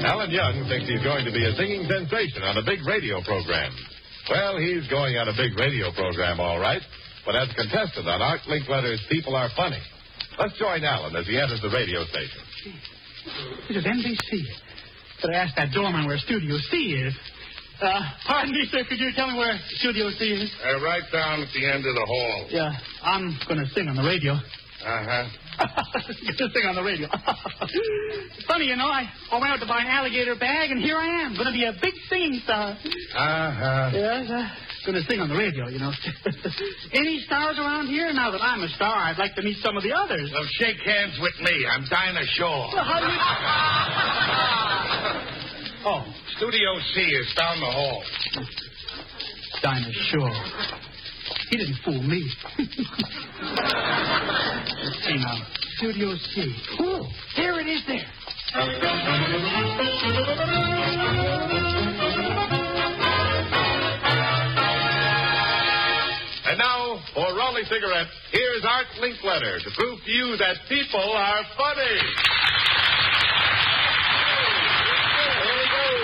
Alan Young thinks he's going to be a singing sensation on a big radio program. Well, he's going on a big radio program, all right, but as a contestant on Art Linkletter's People Are Funny. Let's join Alan as he enters the radio station. This is NBC. But I asked that doorman where Studio C is. Pardon me, sir. Could you tell me where Studio C is? Right down at the end of the hall. Yeah, I'm going to sing on the radio. Uh-huh. Going to sing on the radio. Funny, you know, I went out to buy an alligator bag, and here I am, going to be a big singing star. Uh-huh. Yes, going to sing on the radio, you know. Any stars around here? Now that I'm a star, I'd like to meet some of the others. Well, shake hands with me. I'm Dinah Shore. Well, how do you... Oh. Studio C is down the hall. Dinah Shore. He didn't fool me. Let's see now. Studio C. Oh, there it is there. And now, for Raleigh Cigarettes, here's Art Linkletter to prove to you that people are funny. Here we go.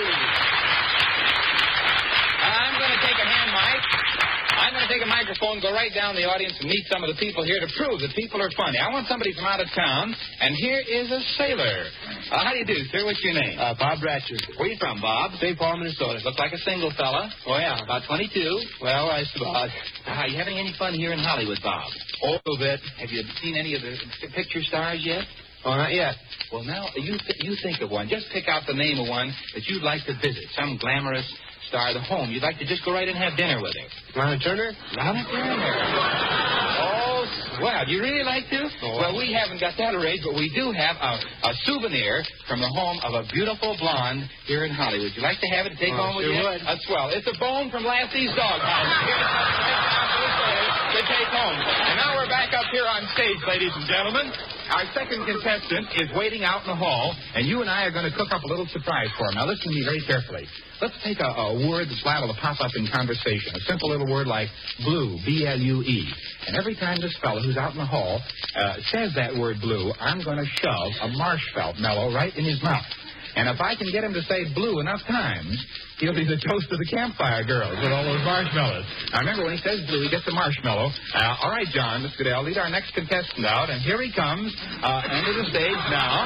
I'm going to take a hand mic. I'm going to take a microphone, go right down the audience, and meet some of the people here to prove that people are funny. I want somebody from out of town, and here is a sailor. How do you do, sir? What's your name? Bob Ratcher. Where you from, Bob? St. Paul, Minnesota. Look like a single fella. Oh, yeah. About 22. Well, I suppose. You having any fun here in Hollywood, Bob? A little bit. Have you seen any of the picture stars yet? Oh, not yet. Well, now, you think of one. Just pick out the name of one that you'd like to visit. Some glamorous star of the home. You'd like to just go right and have dinner with her. Lana Turner? Lana Turner. Oh, well, do you really like to? Oh. Well, we haven't got that arranged, but we do have a souvenir from the home of a beautiful blonde here in Hollywood. Would you like to have it to take home with sure you? would. That's swell. It's a bone from Lassie's doghouse. To take home. And now we're back up here on stage, ladies and gentlemen. Our second contestant is waiting out in the hall, and you and I are going to cook up a little surprise for him. Now, listen to me very carefully. Let's take a word that's liable to pop up in conversation, a simple little word like blue, B-L-U-E. And every time this fellow who's out in the hall says that word blue, I'm going to shove a marshmallow right in his mouth. And if I can get him to say blue enough times, he'll be the toast of the campfire girls with all those marshmallows. Now, remember, when he says blue, he gets a marshmallow. All right, John, Miss Goodell, lead our next contestant out. And here he comes, into the stage now.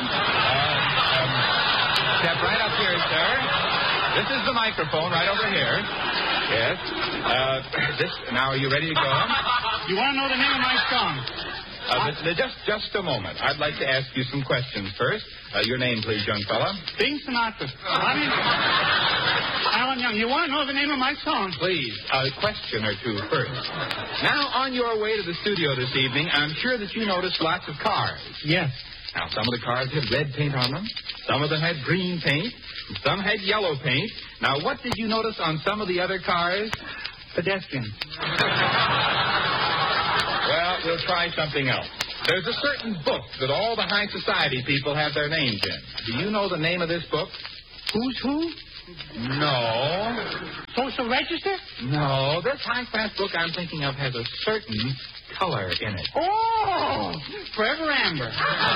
Step right up here, sir. This is the microphone right over here. Yes. Now, are you ready to go? You want to know the name of my song? Just a moment. I'd like to ask you some questions first. Your name, please, young fella. Bing Sinatra. I mean, Alan Young, you want to know the name of my song? Please, a question or two first. Now, on your way to the studio this evening, I'm sure that you noticed lots of cars. Yes. Now, some of the cars had red paint on them. Some of them had green paint. Some had yellow paint. Now, what did you notice on some of the other cars? Pedestrian. Well, we'll try something else. There's a certain book that all the high society people have their names in. Do you know the name of this book? Who's who? No. Social Register? No. This high-class book I'm thinking of has a certain color in it. Oh! Forever Amber.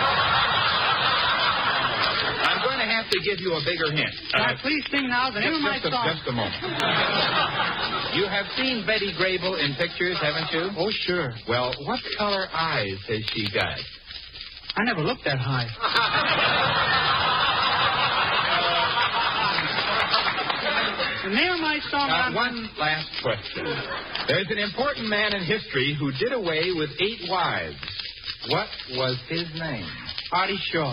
I'm going to have to give you a bigger hint. Can I please sing now the name of my song? Just a moment. You have seen Betty Grable in pictures, haven't you? Oh, sure. Well, what color eyes has she got? I never looked that high. The name of my song... One last question. There's an important man in history who did away with 8 wives. What was his name? Artie Shaw.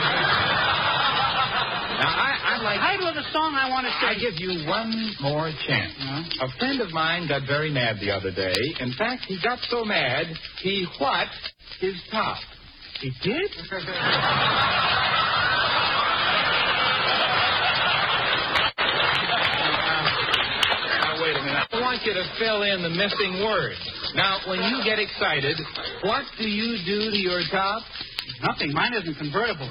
Now, I'd like... Title of the song I want to sing. I give you one more chance. A friend of mine got very mad the other day. In fact, he got so mad, he what? His top. He did? Now, wait a minute. I want you to fill in the missing word. Now, when you get excited, what do you do to your top? Nothing. Mine isn't convertible.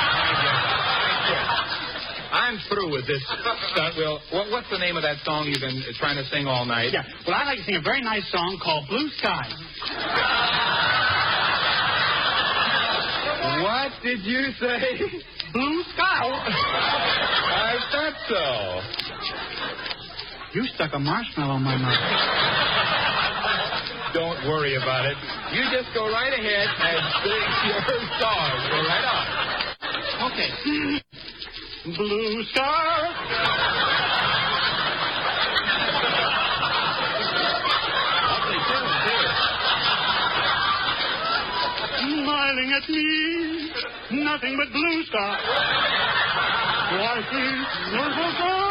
I'm through with this stunt. Well, what's the name of that song you've been trying to sing all night? Yeah. Well, I'd like to sing a very nice song called Blue Sky. What did you say? Blue Sky. so? You stuck a marshmallow in my mouth. Don't worry about it. You just go right ahead and sing your song. Go right on. Okay. Blue sky. Lovely tune, too. Smiling at me, nothing but blue sky. Why, please,